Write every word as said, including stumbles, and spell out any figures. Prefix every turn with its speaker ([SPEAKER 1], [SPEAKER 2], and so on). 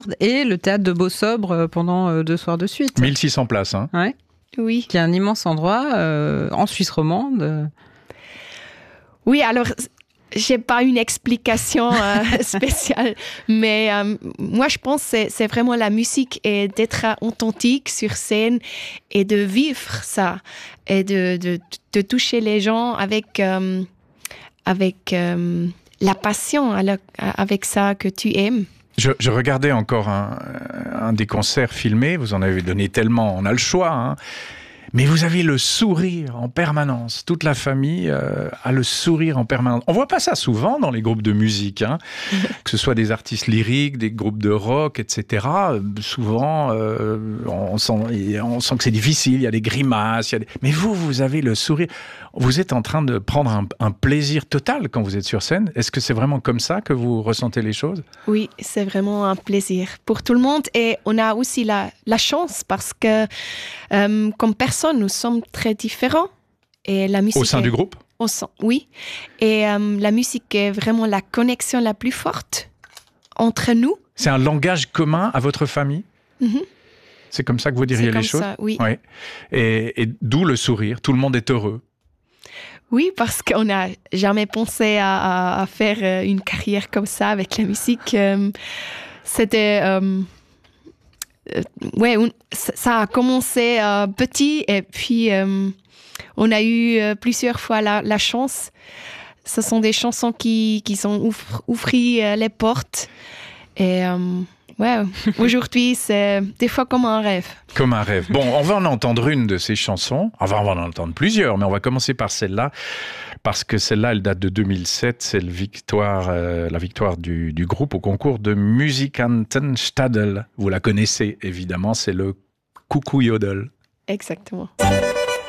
[SPEAKER 1] et le théâtre de Beau-Sobre pendant deux soirs de suite.
[SPEAKER 2] mille six cents places, hein.
[SPEAKER 1] Ouais.
[SPEAKER 3] Oui.
[SPEAKER 1] Qui est un immense endroit euh, en Suisse romande.
[SPEAKER 3] Oui, alors, j'ai pas une explication euh, spéciale, mais euh, moi, je pense que c'est, c'est vraiment la musique et d'être authentique sur scène et de vivre ça et de, de, de toucher les gens avec, euh, avec euh, la passion, avec ça que tu aimes.
[SPEAKER 2] Je, je regardais encore un, un des concerts filmés, vous en avez donné tellement, on a le choix, hein. Mais vous avez le sourire en permanence. Toute la famille euh, a le sourire en permanence. On voit pas ça souvent dans les groupes de musique, hein. Que ce soit des artistes lyriques, des groupes de rock, et cetera. Souvent, euh, on, sent, on sent que c'est difficile, il y a des grimaces. Il y a des... Mais vous, vous avez le sourire. Vous êtes en train de prendre un, un plaisir total quand vous êtes sur scène. Est-ce que c'est vraiment comme ça que vous ressentez les choses ?
[SPEAKER 3] Oui, c'est vraiment un plaisir pour tout le monde. Et on a aussi la, la chance parce que, euh, comme personne, nous sommes très différents. Et la musique
[SPEAKER 2] au sein
[SPEAKER 3] est...
[SPEAKER 2] du groupe ?
[SPEAKER 3] Au sein, oui. Et euh, la musique est vraiment la connexion la plus forte entre nous.
[SPEAKER 2] C'est un langage commun à votre famille ?
[SPEAKER 3] Mm-hmm.
[SPEAKER 2] C'est comme ça que vous diriez
[SPEAKER 3] c'est
[SPEAKER 2] les choses ?
[SPEAKER 3] Ça, oui.
[SPEAKER 2] Oui. Et, et d'où le sourire. Tout le monde est heureux.
[SPEAKER 3] Oui, parce qu'on n'a jamais pensé à, à, à faire une carrière comme ça avec la musique. Euh, c'était... Euh, euh, ouais, on, ça a commencé euh, petit et puis euh, on a eu euh, plusieurs fois la, la chance. Ce sont des chansons qui, qui ont ouvr, ouvert euh, les portes. Et... Euh, ouais, aujourd'hui, c'est des fois comme un rêve.
[SPEAKER 2] Comme un rêve. Bon, on va en entendre une de ces chansons. Enfin, on va en entendre plusieurs, mais on va commencer par celle-là, parce que celle-là, elle date de deux mille sept. C'est le victoire, euh, la victoire du, du groupe au concours de Musikantenstadel. Vous la connaissez, évidemment, c'est le Coucou Yodel.
[SPEAKER 3] Exactement.